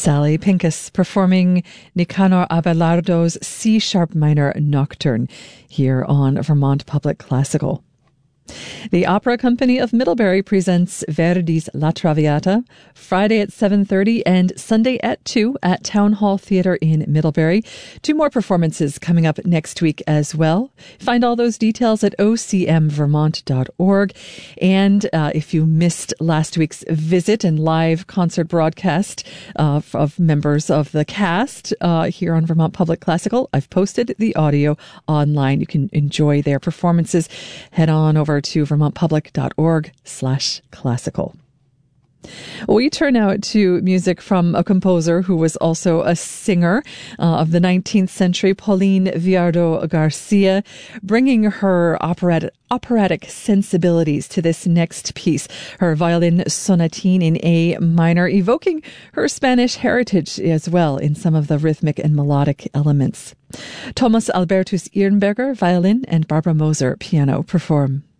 Sally Pincus performing Nicanor Abelardo's C-sharp minor nocturne here on Vermont Public Classical. The Opera Company of Middlebury presents Verdi's La Traviata Friday at 7:30 and Sunday at 2 at Town Hall Theatre in Middlebury. 2 more performances coming up next week as well. Find all those details at ocmvermont.org. And if you missed last week's visit and live concert broadcast of members of the cast here on Vermont Public Classical, I've posted the audio online. You can enjoy their performances. Head on over to vermontpublic.org/classical. We turn now to music from a composer who was also a singer of the 19th century, Pauline Viardot Garcia, bringing her operatic sensibilities to this next piece, her violin sonatine in A minor, evoking her Spanish heritage as well in some of the rhythmic and melodic elements. Thomas Albertus Ehrenberger, violin, and Barbara Moser, piano, perform.